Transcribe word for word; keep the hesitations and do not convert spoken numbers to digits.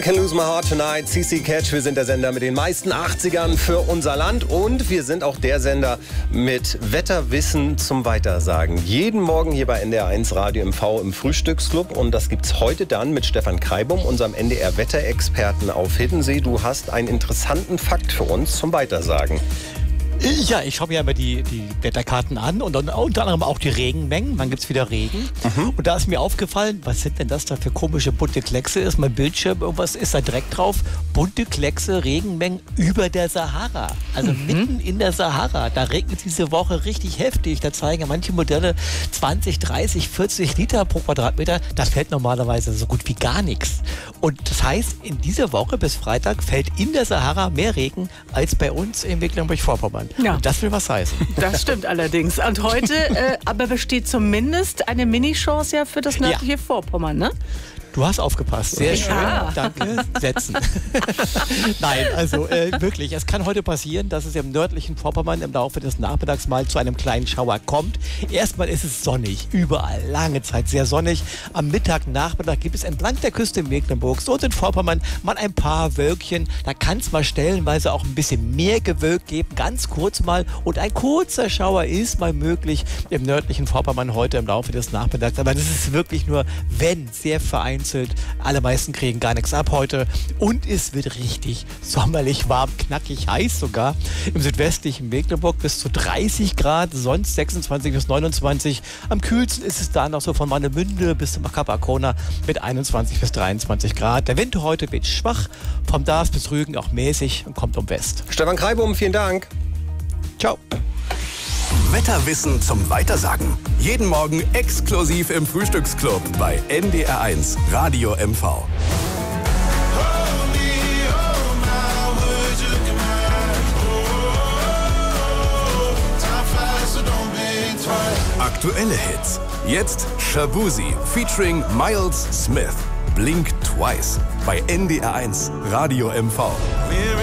Can Lose My Heart Tonight, C C Catch. Wir sind der Sender mit den meisten achtzigern für unser Land und wir sind auch der Sender mit Wetterwissen zum Weitersagen. Jeden Morgen hier bei N D R eins Radio M V im Frühstücksclub und das gibt's heute dann mit Stefan Kreibum, unserem N D R-Wetterexperten auf Hiddensee. Du hast einen interessanten Fakt für uns zum Weitersagen. Ja, ich schaue mir ja immer die, die Wetterkarten an und dann unter anderem auch die Regenmengen. Wann gibt es wieder Regen? Mhm. Und da ist mir aufgefallen, was sind denn das da für komische bunte Kleckse? Ist mein Bildschirm, irgendwas ist da direkt drauf? Bunte Kleckse, Regenmengen über der Sahara. Also mhm. mitten in der Sahara. Da regnet diese Woche richtig heftig. Da zeigen ja manche Modelle zwanzig, dreißig, vierzig Liter pro Quadratmeter. Das fällt normalerweise so gut wie gar nichts. Und das heißt, in dieser Woche bis Freitag fällt in der Sahara mehr Regen als bei uns in Mecklenburg-Vorpommern. Ja. Und das will was heißen. Das stimmt allerdings. Und heute äh, aber besteht zumindest eine Mini-Chance ja für das nördliche ja. Vorpommern, ne? Du hast aufgepasst. Sehr schön. Ja. Danke. Setzen. Nein, also äh, wirklich. Es kann heute passieren, dass es im nördlichen Vorpommern im Laufe des Nachmittags mal zu einem kleinen Schauer kommt. Erstmal ist es sonnig. Überall. Lange Zeit sehr sonnig. Am Mittag, Nachmittag gibt es entlang der Küste Mecklenburgs und in Vorpommern mal ein paar Wölkchen. Da kann es mal stellenweise auch ein bisschen mehr Gewölk geben. Ganz kurz mal. Und ein kurzer Schauer ist mal möglich im nördlichen Vorpommern heute im Laufe des Nachmittags. Aber das ist wirklich nur, wenn, sehr vereinzelt. Alle meisten kriegen gar nichts ab heute und es wird richtig sommerlich warm, knackig heiß sogar. Im südwestlichen Mecklenburg bis zu dreißig Grad, sonst sechsundzwanzig bis neunundzwanzig. Am kühlsten ist es da noch so von Warnemünde bis zum Kap Arkona mit einundzwanzig bis dreiundzwanzig Grad. Der Wind heute wird schwach, vom Dars bis Rügen auch mäßig und kommt um West. Stefan Kreibum, vielen Dank. Ciao. Wetterwissen zum Weitersagen. Jeden Morgen exklusiv im Frühstücksclub bei N D R eins Radio M V. Aktuelle Hits. Jetzt Shaboozey featuring Miles Smith. Blink Twice bei N D R eins Radio M V.